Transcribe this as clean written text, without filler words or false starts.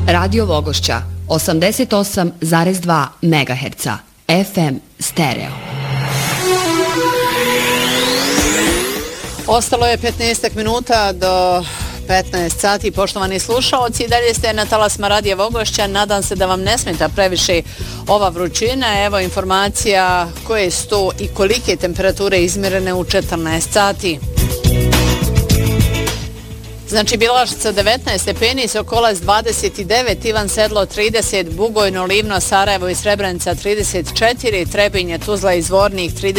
Radio Vogošća 88,2 MHz FM stereo. Ostalo je 15 minuta do 15 sati, poštovani slušaoci, i dalje ste na talasima Radija Vogošća. Nadam se da vam ne smeta previše ova vrućina. Evo informacija koje su to i kolike temperature izmjerene u 14 sati. Znači Bilašca 19 stepeni, Sokolac 29, Ivan Sedlo 30, Bugojno, Livno, Sarajevo i Srebrenica 34, Trebinje, Tuzla i Zvornik 30.